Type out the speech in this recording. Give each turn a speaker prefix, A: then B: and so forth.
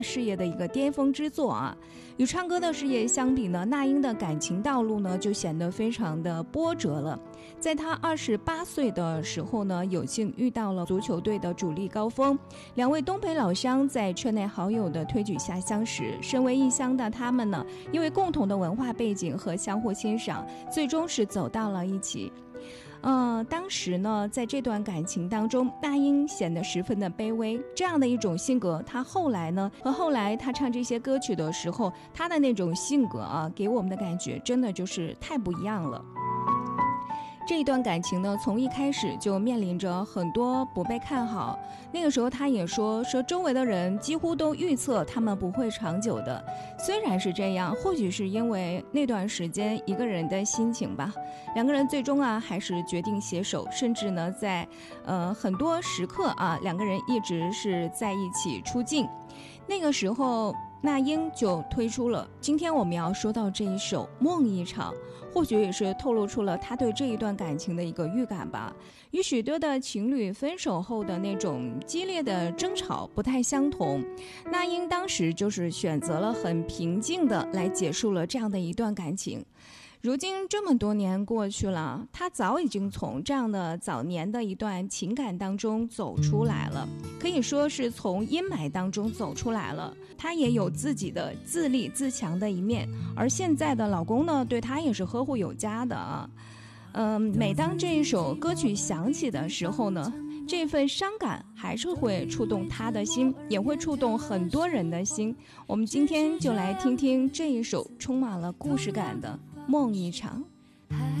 A: 事业的一个巅峰之作啊。与唱歌的事业相比呢，那英的感情道路呢就显得非常的波折了。在她28岁的时候呢，有幸遇到了足球队的主力高峰，两位东北老乡在圈内好友的推举下相识。身为异乡的他们呢，因为共同的文化背景和相互欣赏，最终是走到了一起。当时呢，在这段感情当中，那英显得十分的卑微，这样的一种性格，她后来她唱这些歌曲的时候，她的那种性格啊，给我们的感觉真的就是太不一样了。这一段感情呢，从一开始就面临着很多不被看好。那个时候他也说周围的人几乎都预测他们不会长久的。虽然是这样，或许是因为那段时间一个人的心情吧，两个人最终还是决定携手，甚至呢在很多时刻两个人一直是在一起出镜。那个时候那英就推出了今天我们要说到这一首《梦一场》，或许也是透露出了他对这一段感情的一个预感吧。与许多的情侣分手后的那种激烈的争吵不太相同，那英当时就是选择了很平静的来结束了这样的一段感情。如今这么多年过去了，他早已经从这样的早年的一段情感当中走出来了，可以说是从阴霾当中走出来了。他也有自己的自立自强的一面，而现在的老公呢，对他也是呵护有加的啊。每当这一首歌曲响起的时候呢，这份伤感还是会触动他的心，也会触动很多人的心。我们今天就来听听这一首充满了故事感的《梦一场》。